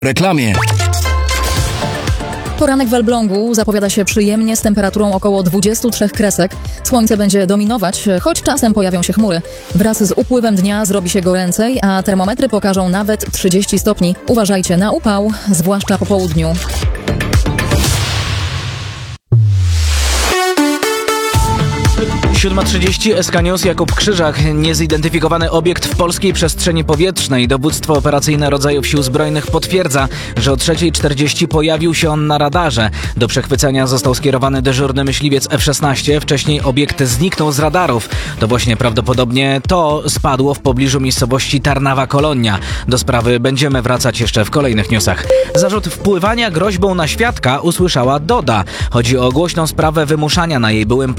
reklamie. Poranek w Elblągu zapowiada się przyjemnie z temperaturą około 23 kresek. Słońce będzie dominować, choć czasem pojawią się chmury. Wraz z upływem dnia zrobi się goręcej, a termometry pokażą nawet 30 stopni. Uważajcie na upał, zwłaszcza po południu. Siódma 30, SK News, Jakub Krzyżak. Niezidentyfikowany obiekt w polskiej przestrzeni powietrznej. Dowództwo operacyjne rodzajów Sił Zbrojnych potwierdza, że o 3:40 pojawił się on na radarze. Do przechwycenia został skierowany dyżurny myśliwiec F-16. Wcześniej obiekt zniknął z radarów. To właśnie prawdopodobnie to spadło w pobliżu miejscowości Tarnawa-Kolonia. Do sprawy będziemy wracać jeszcze w kolejnych newsach. Zarzut wpływania groźbą na świadka usłyszała Doda. Chodzi o głośną sprawę wymuszania na jej byłym